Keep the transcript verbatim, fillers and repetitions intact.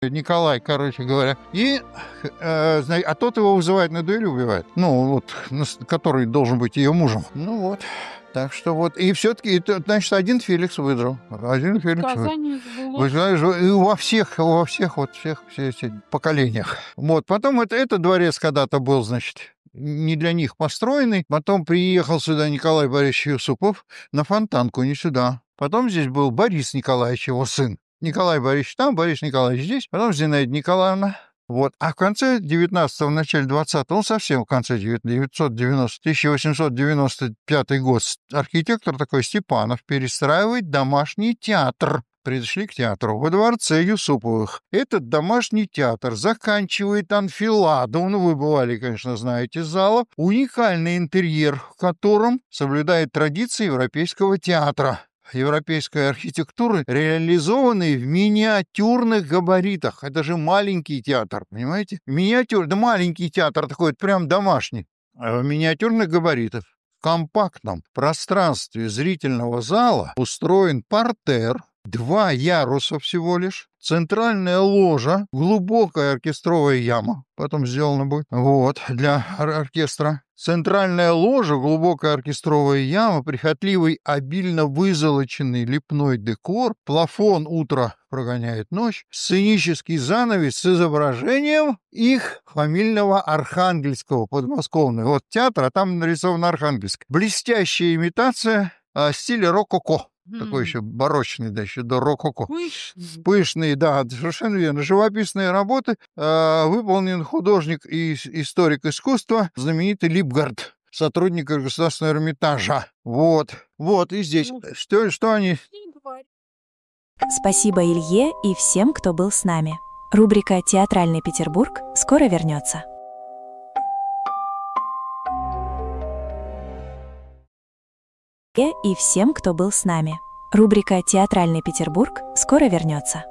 Николай, короче говоря. И, э, а тот его вызывает на дуэль, убивает. Ну, вот, который должен быть ее мужем. Ну вот. Так что вот. И все-таки, значит, один Феликс выиграл. Один Феликс выиграл. И во всех, во всех, вот всех, все эти поколениях. Вот. Потом это, этот дворец когда-то был, значит, не для них построенный. Потом приехал сюда Николай Борисович Юсупов на Фонтанку, не сюда. Потом здесь был Борис Николаевич, его сын. Николай Борисович там, Борис Николаевич здесь, потом Зинаида Николаевна. Вот. А в конце девятнадцатого, в начале двадцатого, ну, совсем в конце девятьсот девяностого, тысяча восемьсот девяносто пятый год, архитектор такой Степанов перестраивает домашний театр. Пришли к театру во дворце Юсуповых. Этот домашний театр заканчивает анфиладу. Ну, вы бывали, конечно, знаете, зала. Уникальный интерьер, в котором соблюдает традиции европейского театра. Европейской архитектуры, реализованной в миниатюрных габаритах. Это же маленький театр, понимаете? Миниатюр, да маленький театр такой, прям домашний. В миниатюрных габаритах. В компактном пространстве зрительного зала устроен партер, два яруса всего лишь, центральная ложа, глубокая оркестровая яма, потом сделано будет, вот, для ор- оркестра. Центральная ложа, глубокая оркестровая яма, прихотливый, обильно вызолоченный лепной декор, плафон «Утро прогоняет ночь», сценический занавес с изображением их фамильного Архангельского, подмосковного. Вот театр, а там нарисован Архангельск. Блестящая имитация а, стиля рококо. Такой еще барочный, да, еще до рококо. Пышный. Пышные, да, совершенно верно. Живописные работы э, выполнен художник и историк искусства, знаменитый Липгард, сотрудник Государственного Эрмитажа. Вот, вот, и здесь. Что, что они... Спасибо Илье и всем, кто был с нами. Рубрика «Театральный Петербург» скоро вернется. И всем, кто был с нами. Рубрика «Театральный Петербург» скоро вернется.